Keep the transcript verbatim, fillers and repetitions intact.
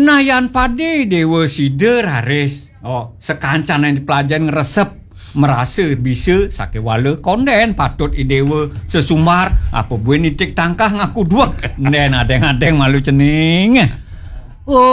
Nayan pade dewa sider haris. Oh, sekancan yang dipelajaran ngeresep merasa bisa sake wala konden patut idewa sesumbar apa buat nitik tangkah ngaku duak. Nen adeng-adeng malu cening. Oh